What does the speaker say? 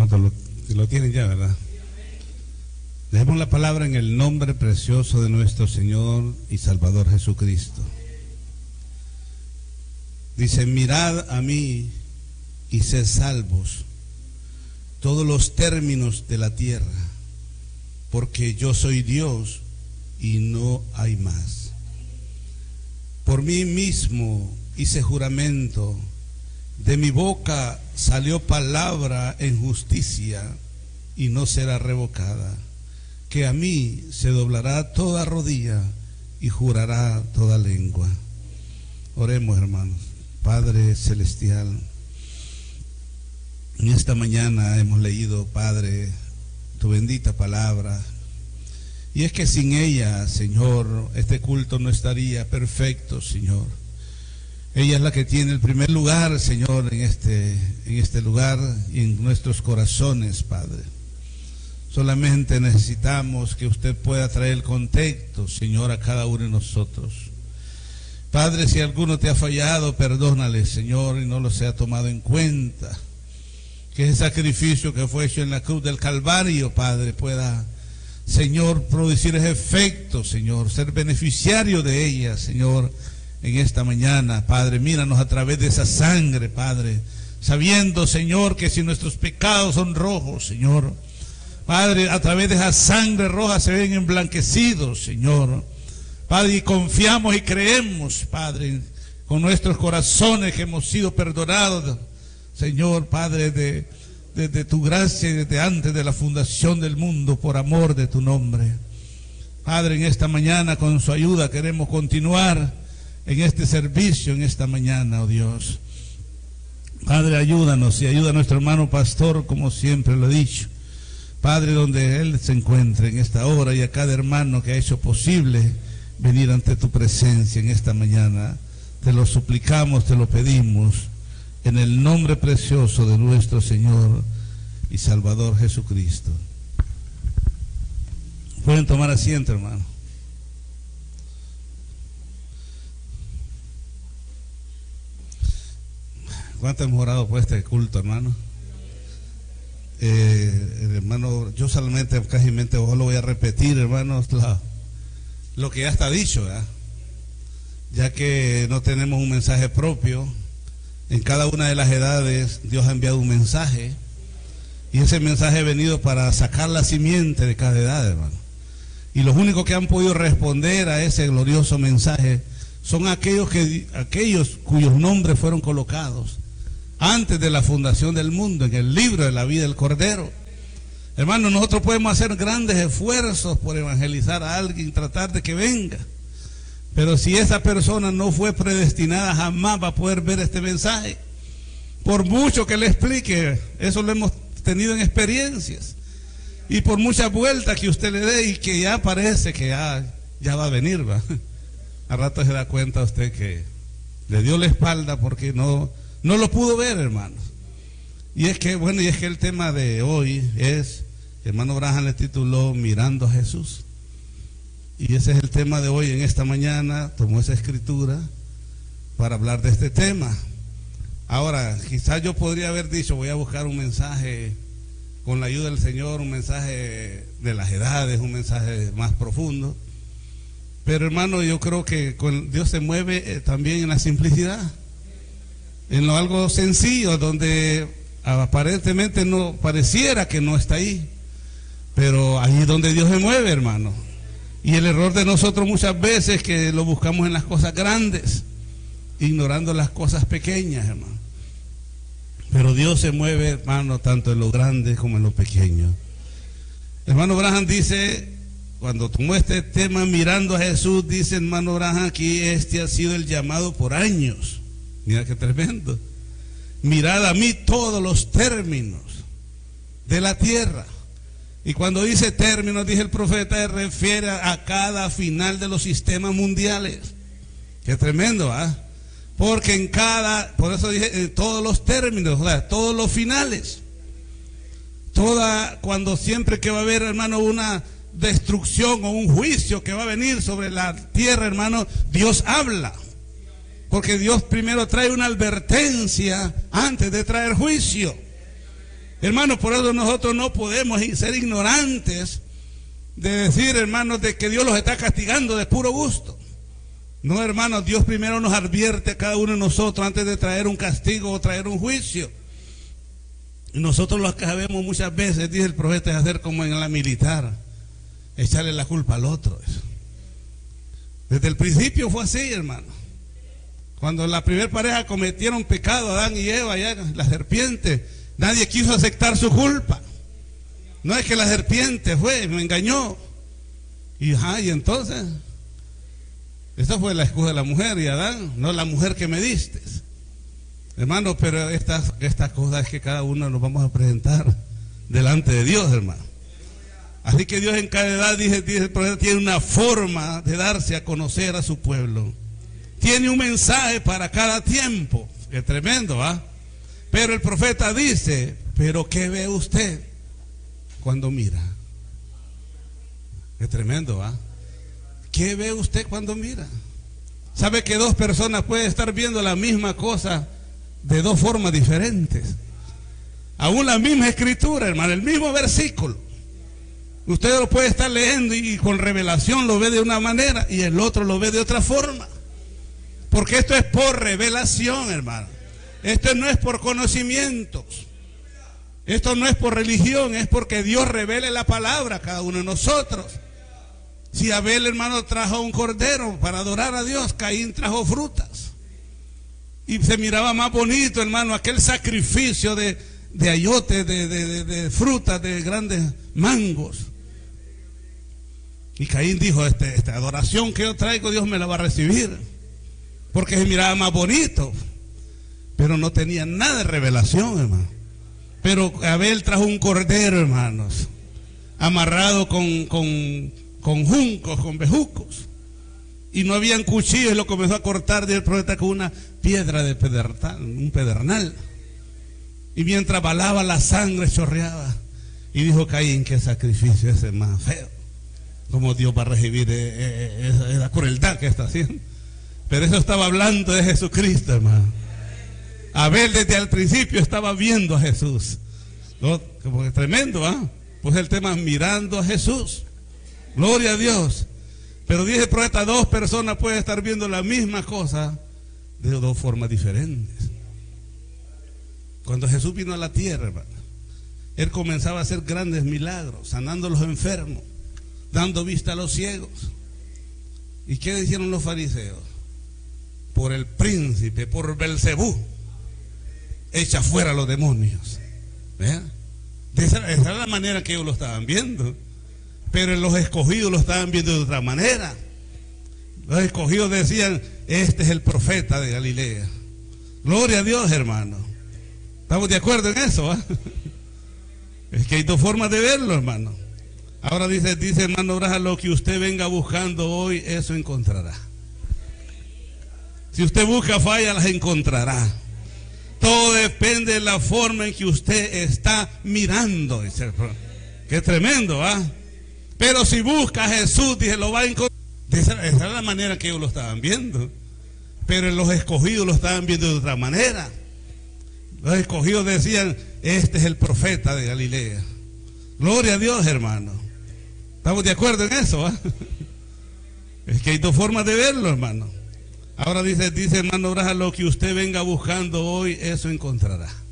¿Cuántos lo tienen ya, verdad? Leemos la palabra en el nombre precioso de nuestro Señor y Salvador Jesucristo. Dice: mirad a mí y sed salvos todos los términos de la tierra, porque yo soy Dios y no hay más. Por mí mismo hice juramento, de mi boca salió palabra en justicia y no será revocada, que a mí se doblará toda rodilla y jurará toda lengua. Oremos, hermanos. Padre celestial, en esta mañana hemos leído, Padre, tu bendita palabra, y es que sin ella, Señor, este culto no estaría perfecto, Señor. Ella es la que tiene el primer lugar, Señor, en este lugar y en nuestros corazones, Padre. Solamente necesitamos que usted pueda traer el contexto, Señor, a cada uno de nosotros. Padre, si alguno te ha fallado, perdónale, Señor, y no lo sea tomado en cuenta. Que ese sacrificio que fue hecho en la cruz del Calvario, Padre, pueda, Señor, producir ese efecto, Señor, ser beneficiario de ella, Señor, en esta mañana. Padre, míranos a través de esa sangre, Padre, sabiendo, Señor, que si nuestros pecados son rojos, Señor, Padre, a través de esa sangre roja se ven emblanquecidos, Señor. Padre, y confiamos y creemos, Padre, con nuestros corazones que hemos sido perdonados, Señor, Padre, de tu gracia y desde antes de la fundación del mundo, por amor de tu nombre. Padre, en esta mañana, con su ayuda, queremos continuar en este servicio, en esta mañana, oh Dios. Padre, ayúdanos y ayuda a nuestro hermano pastor, como siempre lo he dicho. Padre, donde él se encuentre en esta hora, y a cada hermano que ha hecho posible venir ante tu presencia en esta mañana, te lo suplicamos, te lo pedimos, en el nombre precioso de nuestro Señor y Salvador Jesucristo. Pueden tomar asiento, hermano. ¿Cuánto hemos orado por este culto, hermano? Hermano, yo solamente, casi lo voy a repetir, hermanos, lo que ya está dicho, ¿verdad? Ya que no tenemos un mensaje propio. En cada una de las edades Dios ha enviado un mensaje, y ese mensaje ha venido para sacar la simiente de cada edad, hermano. Y los únicos que han podido responder a ese glorioso mensaje son aquellos cuyos nombres fueron colocados antes de la fundación del mundo en el libro de la vida del Cordero. Hermano, nosotros podemos hacer grandes esfuerzos por evangelizar a alguien, tratar de que venga, pero si esa persona no fue predestinada, jamás va a poder ver este mensaje. Por mucho que le explique, eso lo hemos tenido en experiencias, y por muchas vueltas que usted le dé y que ya parece que ya va a venir, va. A rato se da cuenta usted que le dio la espalda porque no lo pudo ver, hermano. Y es que el tema de hoy es, hermano Branham le tituló Mirando a Jesús. Y ese es el tema de hoy. En esta mañana tomó esa escritura para hablar de este tema. Ahora, quizás yo podría haber dicho, voy a buscar un mensaje con la ayuda del Señor, un mensaje de las edades, un mensaje más profundo. Pero, hermano, yo creo que Dios se mueve también en la simplicidad, en lo algo sencillo, donde aparentemente no pareciera que no está ahí, pero ahí es donde Dios se mueve, hermano. Y el error de nosotros muchas veces que lo buscamos en las cosas grandes, ignorando las cosas pequeñas, hermano. Pero Dios se mueve, hermano, tanto en lo grande como en lo pequeño. Hermano Branham dice, cuando tomó este tema mirando a Jesús, dice hermano Branham, aquí este ha sido el llamado por años. Mira qué tremendo. Mirad a mí todos los términos de la tierra. Y cuando dice términos, dice el profeta, se refiere a cada final de los sistemas mundiales. Qué tremendo, ¿ah? Porque por eso dije todos los términos, o sea, todos los finales. Cuando siempre que va a haber, hermano, una destrucción o un juicio que va a venir sobre la tierra, hermano, Dios habla. Porque Dios primero trae una advertencia antes de traer juicio. Hermanos, por eso nosotros no podemos ser ignorantes de decir, hermanos, de que Dios los está castigando de puro gusto. No, hermanos, Dios primero nos advierte a cada uno de nosotros antes de traer un castigo o traer un juicio. Y nosotros lo que sabemos muchas veces, dice el profeta, es hacer como en la militar, echarle la culpa al otro. Desde el principio fue así, hermano. Cuando la primera pareja cometieron pecado, Adán y Eva, ya, la serpiente, nadie quiso aceptar su culpa. No es que la serpiente me engañó. Y entonces, esa fue la excusa de la mujer y Adán, no la mujer que me diste. Hermano, pero estas cosas es que cada uno nos vamos a presentar delante de Dios, hermano. Así que Dios en cada edad, dice el profeta, tiene una forma de darse a conocer a su pueblo. Tiene un mensaje para cada tiempo. Qué tremendo, ¿ah? Pero el profeta dice, pero ¿qué ve usted cuando mira? Qué tremendo, ¿ah? ¿Qué ve usted cuando mira? ¿Sabe que dos personas pueden estar viendo la misma cosa de dos formas diferentes? Aún la misma escritura, hermano, el mismo versículo. Usted lo puede estar leyendo y con revelación lo ve de una manera y el otro lo ve de otra forma. Porque esto es por revelación, hermano. Esto no es por conocimientos. Esto no es por religión, es porque Dios revele la palabra a cada uno de nosotros. Si Abel, hermano, trajo un cordero para adorar a Dios, Caín trajo frutas. Y se miraba más bonito, hermano, aquel sacrificio de ayote, de frutas, de grandes mangos. Y Caín dijo, esta adoración que yo traigo, Dios me la va a recibir. Porque se miraba más bonito. Pero no tenía nada de revelación, hermano. Pero Abel trajo un cordero, hermanos, amarrado con juncos, con bejucos. Y no habían cuchillos y lo comenzó a cortar del profeta con una piedra de pedernal, un pedernal. Y mientras balaba la sangre chorreaba. Y dijo Caín, qué sacrificio ese más feo. ¿Cómo Dios va a recibir esa crueldad que está haciendo? Pero eso estaba hablando de Jesucristo, hermano. Abel desde el principio estaba viendo a Jesús. ¿No? Como es tremendo, ¿ah? Pues el tema mirando a Jesús. Gloria a Dios. Pero dice el profeta, dos personas pueden estar viendo la misma cosa de dos formas diferentes. Cuando Jesús vino a la tierra, hermano, Él comenzaba a hacer grandes milagros, sanando a los enfermos, dando vista a los ciegos. ¿Y qué dijeron los fariseos? Por el príncipe, por Belcebú, echa fuera a los demonios. ¿Vean? Esa era la manera que ellos lo estaban viendo. Pero los escogidos lo estaban viendo de otra manera. Los escogidos decían, este es el profeta de Galilea. Gloria a Dios, hermano. ¿Estamos de acuerdo en eso? Es que hay dos formas de verlo, hermano. Ahora dice hermano Braja, lo que usted venga buscando hoy, eso encontrará. Si usted busca falla, las encontrará. Todo depende de la forma en que usted está mirando. Qué tremendo, ¿ah? Pero si busca a Jesús, dice, lo va a encontrar. Esa era la manera que ellos lo estaban viendo. Pero los escogidos lo estaban viendo de otra manera. Los escogidos decían, este es el profeta de Galilea. Gloria a Dios, hermano. ¿Estamos de acuerdo en eso? Es que hay dos formas de verlo, hermano. Ahora dice hermano Braja, lo que usted venga buscando hoy, eso encontrará.